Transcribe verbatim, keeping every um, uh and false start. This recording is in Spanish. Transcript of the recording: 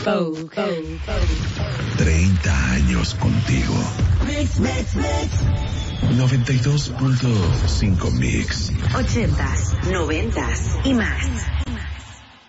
Coke. treinta años contigo. Mix, mix, mix. noventa y dos punto cinco Mix. Ochentas, noventas y más.